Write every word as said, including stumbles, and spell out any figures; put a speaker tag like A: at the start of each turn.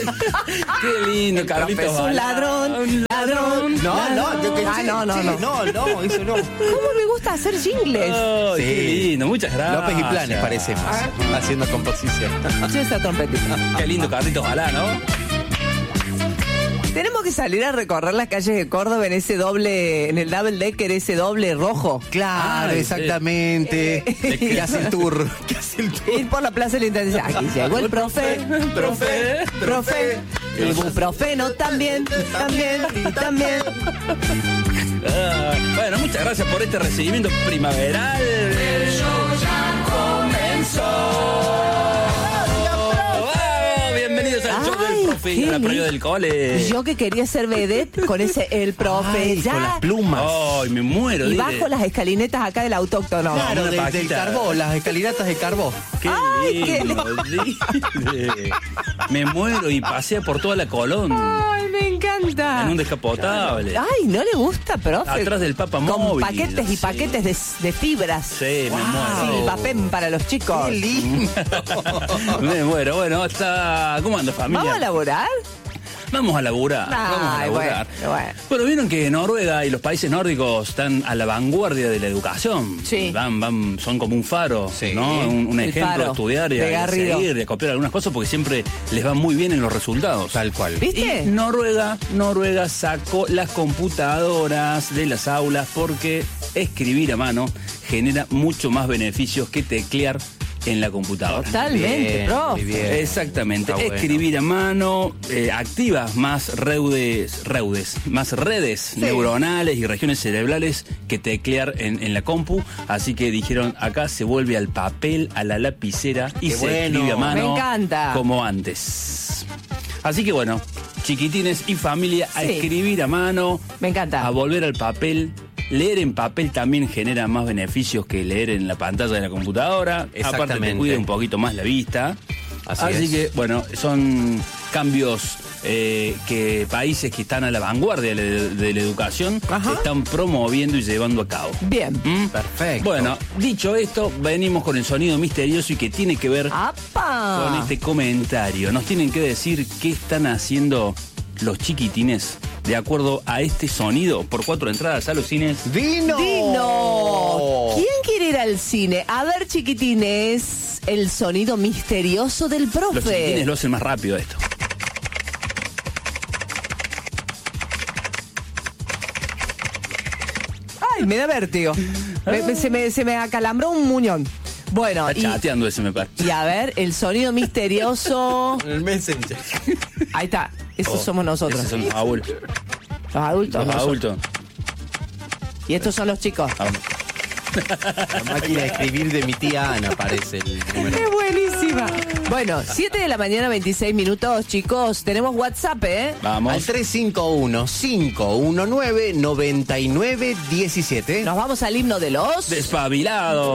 A: Qué lindo, Carlitos.
B: Es un ladrón, ladrón.
C: No, no, yo que
B: Ah, no, no,
C: sí,
B: no.
C: no, no, eso no.
B: ¿Cómo me gusta hacer jingles?
A: Oh,
C: Sí.
A: Qué lindo, muchas gracias.
C: López y Planes parecemos, haciendo composición.
B: Yo esa trompetita.
A: Qué lindo, Carlitos Balá, ¿no?
B: Tenemos que salir a recorrer las calles de Córdoba en ese doble, en el double decker, ese doble rojo.
C: Claro,
A: Ay,
C: exactamente. ¿Qué hace el tour? ¿Qué hace el tour?
B: Ir por la plaza de la Intendencia. Aquí llegó el profe,
A: Profe,
B: profe. El buprofeno también, también, también.
A: Ah, bueno, muchas gracias por este recibimiento primaveral. El show ya comenzó. Bienvenidos al show del profe y a la previa del cole.
B: Yo que quería ser vedette con ese el profe.
C: Ay,
B: ya.
C: con las plumas.
A: Ay, me muero.
B: Y
A: dile.
B: bajo las escalinetas acá del autóctono.
C: Claro,
A: una
C: del, del
A: paquita.
C: carbó, las escalinatas de carbó.
A: Qué
B: Ay, qué
A: lindo, dile. Me muero y pasea por toda la Colón
B: Ay, me encanta.
A: en un descapotable.
B: Ay, ¿no le gusta, profe?
A: Atrás del Papa
B: Con
A: Móvil,
B: paquetes y
A: sí.
B: paquetes de, de fibras.
A: Sí, me
B: Sí,
A: muero.
B: papel para los chicos.
C: Qué lindo.
A: Me muero. Bueno, hasta... ¿Cómo anda, familia?
B: ¿Vamos a laborar?
A: Vamos a laburar. vamos a
B: Ay,
A: laburar.
B: bueno, bueno.
A: Bueno, vieron que Noruega y los países nórdicos están a la vanguardia de la educación.
B: Sí.
A: Van, van, son como un faro,
C: Sí.
A: ¿no? Un, un
B: El
A: ejemplo
B: faro
A: de estudiar y
B: de
A: de
B: Garrido.
A: seguir, de copiar algunas cosas porque siempre les va muy bien en los resultados.
C: Tal cual.
B: ¿Viste?
A: Y Noruega, Noruega sacó las computadoras de las aulas porque escribir a mano genera mucho más beneficios que teclear en la computadora.
B: Totalmente,
C: Bien,
B: profe.
C: muy bien.
A: Exactamente,
C: Está bueno.
A: escribir a mano eh, activa más reudes, reudes, más redes neuronales y regiones cerebrales que teclear en, en la compu, así que dijeron acá se vuelve al papel, a la lapicera y
C: Qué
A: se
C: bueno.
A: escribe a mano
B: Me encanta.
A: como antes. Así que bueno, chiquitines y familia, a
B: Sí.
A: escribir a mano,
B: Me encanta.
A: a volver al papel. Leer en papel también genera más beneficios que leer en la pantalla de la computadora. Aparte te
C: Exactamente.
A: cuida un poquito más la vista.
C: Así
A: Así,
C: es.
A: que, bueno, son cambios eh, que países que están a la vanguardia de la, de la educación
B: Ajá.
A: están promoviendo y llevando a cabo.
B: Bien.
A: ¿Mm?
C: Perfecto.
A: Bueno, dicho esto, venimos con el sonido misterioso y que tiene que ver
B: ¡Apa!
A: con este comentario. Nos tienen que decir qué están haciendo los chiquitines de acuerdo a este sonido. Por cuatro entradas a los cines.
C: ¡Dino!
B: ¡Dino! ¿Quién quiere ir al cine? A ver, chiquitines, el sonido misterioso del profe.
A: Los chiquitines lo hacen más rápido esto.
B: Ay, me da vértigo. Me- me- se, me, se me acalambró un muñón. Bueno,
A: Está
B: y,
A: chateando ese, me parece.
B: y a ver, el sonido misterioso.
C: En el Messenger.
B: Ahí está. Esos
A: Oh,
B: somos nosotros.
A: Esos son los adultos.
B: Los adultos.
A: Los
B: nosotros.
A: adultos.
B: Y estos son los chicos.
A: Ah,
C: La máquina de escribir de mi tía Ana parece el número.
B: Es buenísima. Bueno, siete de la mañana, veintiséis minutos, chicos. Tenemos WhatsApp, ¿eh?
A: Vamos.
C: Al tres cinco uno, cinco uno nueve, nueve nueve uno siete.
B: Nos vamos al himno de los...
A: Despabilado.